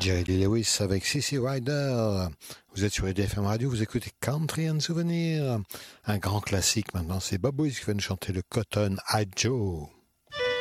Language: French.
Jerry Lee Lewis avec CC Rider. Vous êtes sur EDFM Radio, vous écoutez Country and Souvenir. Un grand classique maintenant, c'est Bob Wills qui vient de chanter le Cotton Eye Joe.